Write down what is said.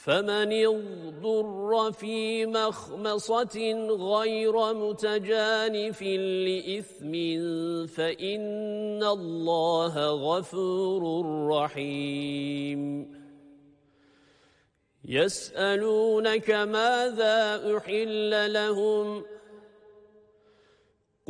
فمن اضطر في مخمصة غير متجانف لإثم فإن الله غفور رحيم يسألونك ماذا أحل لهم